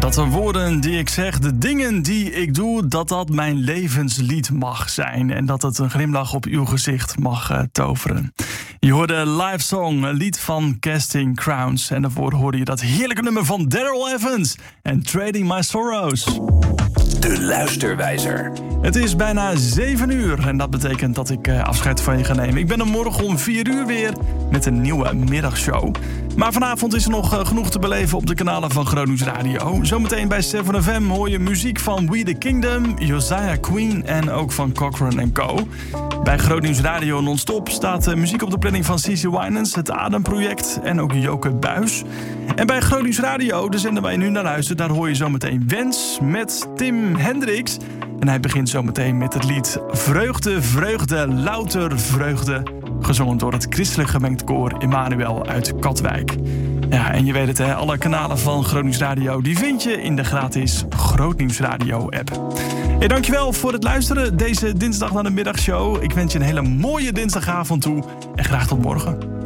Dat de woorden die ik zeg, de dingen die ik doe, dat mijn levenslied mag zijn. En dat het een glimlach op uw gezicht mag toveren. Je hoorde Live Song, een lied van Casting Crowns. En daarvoor hoorde je dat heerlijke nummer van Daryl Evans en Trading My Sorrows. De Luisterwijzer. Het is bijna 7 uur en dat betekent dat ik afscheid van je ga nemen. Ik ben er morgen om 4 uur weer met een nieuwe middagshow. Maar vanavond is er nog genoeg te beleven op de kanalen van Groningen Radio. Zometeen bij 7FM hoor je muziek van We The Kingdom, Josiah Queen en ook van Cochran & Co. Bij Groningen Radio non-stop staat muziek op de planning van CeCe Winans, het Ademproject en ook Joke Buis. En bij Groningen Radio, de zender waar je nu naar luistert, daar hoor je zometeen Wens met Tim Hendricks. En hij begint zometeen met het lied Vreugde, Vreugde, Louter Vreugde, gezongen door het christelijk gemengd koor Emmanuel uit Katwijk. Ja, en je weet het, hè, alle kanalen van Groningen Radio die vind je in de gratis Grootnieuws Radio app. Hey, dankjewel voor het luisteren deze dinsdag naar de middagshow. Ik wens je een hele mooie dinsdagavond toe en graag tot morgen.